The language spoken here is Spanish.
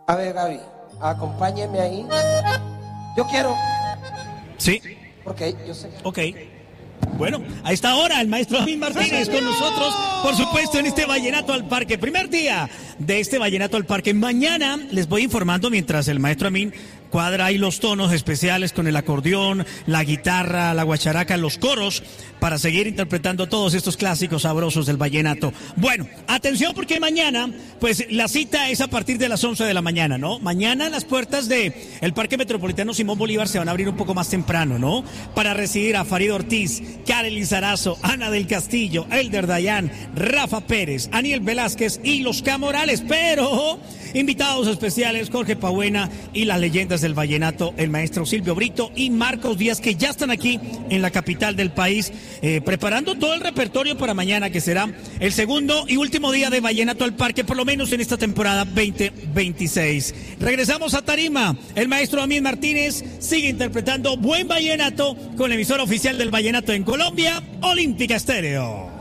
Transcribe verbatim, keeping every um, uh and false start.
A ver, Gaby, acompáñeme ahí. Yo quiero. Sí. Porque yo sé. Ok. Bueno, a esta hora el maestro Amin Martínez con nosotros, por supuesto, en este Vallenato al Parque. Primer día de este Vallenato al Parque. Mañana les voy informando mientras el maestro Amin cuadra ahí los tonos especiales con el acordeón, la guitarra, la guacharaca, los coros, para seguir interpretando todos estos clásicos sabrosos del vallenato. Bueno, atención porque mañana, pues la cita es a partir de las once de la mañana, ¿no? Mañana las puertas de el Parque Metropolitano Simón Bolívar se van a abrir un poco más temprano, ¿no? Para recibir a Farid Ortiz, Karen Lizarazo, Ana del Castillo, Elder Dayan, Rafa Pérez, Aniel Velázquez y los Camorales, pero invitados especiales Jorge Pabuena y las leyendas del vallenato, el maestro Silvio Brito y Marcos Díaz, que ya están aquí en la capital del país, eh, preparando todo el repertorio para mañana, que será el segundo y último día de Vallenato al Parque, por lo menos en esta temporada veinte veintiséis. Regresamos a tarima. El maestro Amin Martínez sigue interpretando buen vallenato con la emisora oficial del vallenato en Colombia, Olímpica Estéreo.